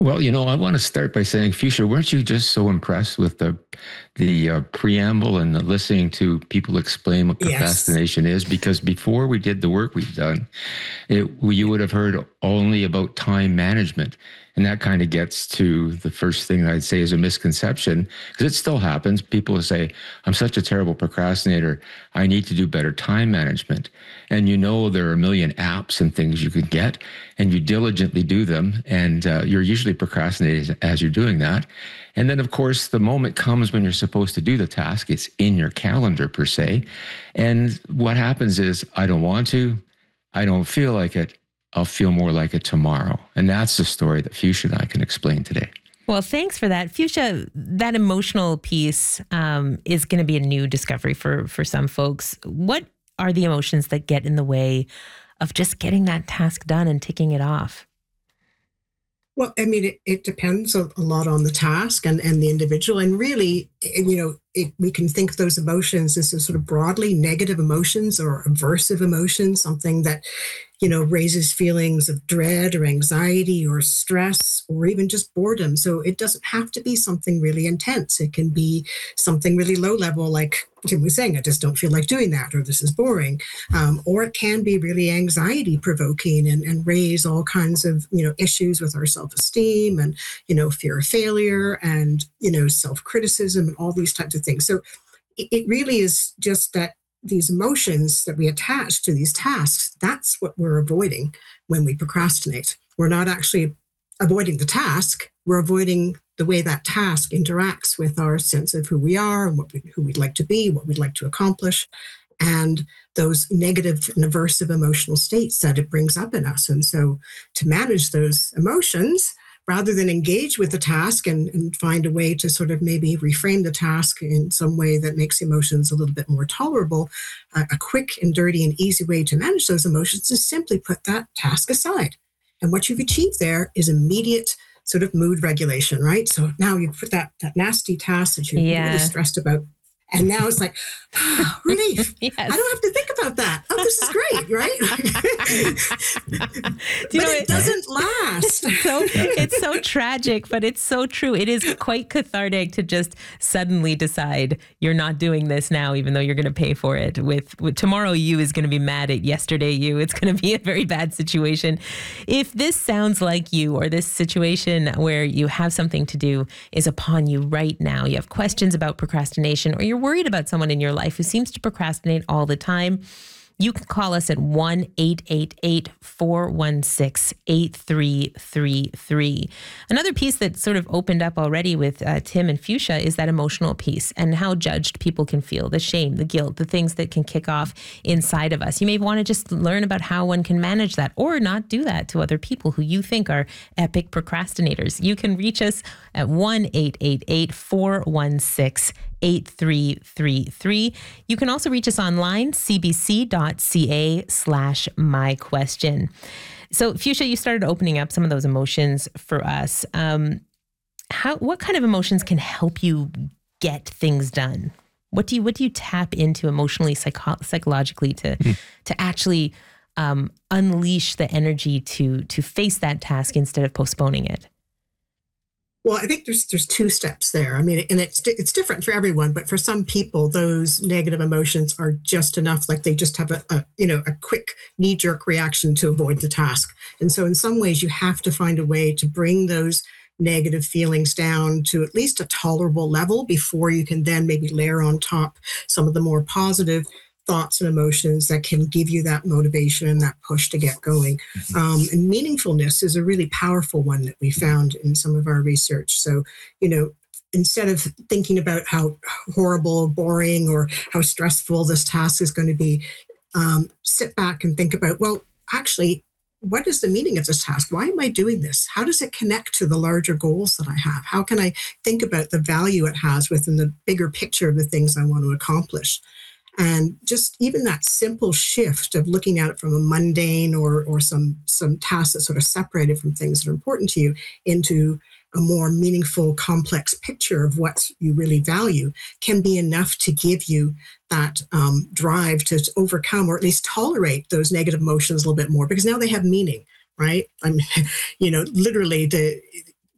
Well, I want to start by saying, Fuchsia, weren't you just so impressed with the preamble and the listening to people explain what Yes. procrastination is? Because before we did the work we've done, you would have heard only about time management. And that kind of gets to the first thing I'd say is a misconception, because it still happens. People will say, I'm such a terrible procrastinator. I need to do better time management. And there are a million apps and things you could get, and you diligently do them. And you're usually procrastinating as you're doing that. And then, of course, the moment comes when you're supposed to do the task. It's in your calendar, per se. And what happens is, I don't want to. I don't feel like it. I'll feel more like it tomorrow. And that's the story that Fuchsia and I can explain today. Well, thanks for that. Fuchsia, that emotional piece is going to be a new discovery for some folks. What are the emotions that get in the way of just getting that task done and ticking it off? Well, I mean, it depends a lot on the task and the individual. And really, we can think of those emotions as sort of broadly negative emotions or aversive emotions, something that, raises feelings of dread or anxiety or stress or even just boredom. So it doesn't have to be something really intense. It can be something really low level, like Tim was saying, I just don't feel like doing that, or this is boring. Or it can be really anxiety provoking and raise all kinds of, issues with our self-esteem and, fear of failure and, self-criticism and all these types of things. So it really is just that these emotions that we attach to these tasks, that's what we're avoiding when we procrastinate. We're not actually avoiding the task, we're avoiding the way that task interacts with our sense of who we are and who we'd like to be, what we'd like to accomplish, and those negative and aversive emotional states that it brings up in us. And so to manage those emotions, rather than engage with the task and find a way to sort of maybe reframe the task in some way that makes emotions a little bit more tolerable, a quick and dirty and easy way to manage those emotions is simply put that task aside. And what you've achieved there is immediate sort of mood regulation, right? So now you put that nasty task that you're really stressed about, and now it's like, relief. Yes. I don't have to think about that. Oh, this is great, right? It doesn't last. It's so tragic, but it's so true. It is quite cathartic to just suddenly decide you're not doing this now, even though you're going to pay for it. With tomorrow, you is going to be mad at yesterday you. It's going to be a very bad situation. If this sounds like you, or this situation where you have something to do is upon you right now, you have questions about procrastination, or you're worried about someone in your life who seems to procrastinate all the time, you can call us at 1-888-416-8333. Another piece that sort of opened up already with Tim and Fuchsia is that emotional piece and how judged people can feel, the shame, the guilt, the things that can kick off inside of us. You may want to just learn about how one can manage that or not do that to other people who you think are epic procrastinators. You can reach us at 1-888-416-8333. You can also reach us online, cbc.ca/myquestion. So, Fuchsia, you started opening up some of those emotions for us. What kind of emotions can help you get things done? What do you tap into emotionally, psychologically to actually unleash the energy to face that task instead of postponing it? Well, I think there's two steps there. I mean, and it's different for everyone, but for some people, those negative emotions are just enough. Like they just have a quick knee-jerk reaction to avoid the task. And so in some ways, you have to find a way to bring those negative feelings down to at least a tolerable level before you can then maybe layer on top some of the more positive thoughts and emotions that can give you that motivation and that push to get going. And meaningfulness is a really powerful one that we found in some of our research. So, instead of thinking about how horrible, boring, or how stressful this task is going to be, sit back and think about, well, actually, what is the meaning of this task? Why am I doing this? How does it connect to the larger goals that I have? How can I think about the value it has within the bigger picture of the things I want to accomplish? And just even that simple shift of looking at it from a mundane or some tasks that sort of separated from things that are important to you into a more meaningful, complex picture of what you really value can be enough to give you that drive to overcome or at least tolerate those negative emotions a little bit more, because now they have meaning, right? I mean, literally